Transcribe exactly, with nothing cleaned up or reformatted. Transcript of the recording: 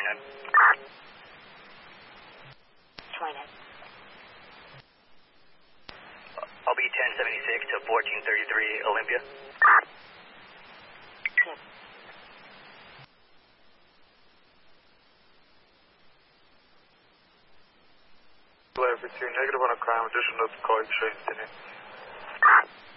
twenty-nine. twenty-nine. I'll be ten seventy-six to fourteen thirty-three Olympia. Yes. Flight for two, negative on a crime, additional notes, call you straight, continue.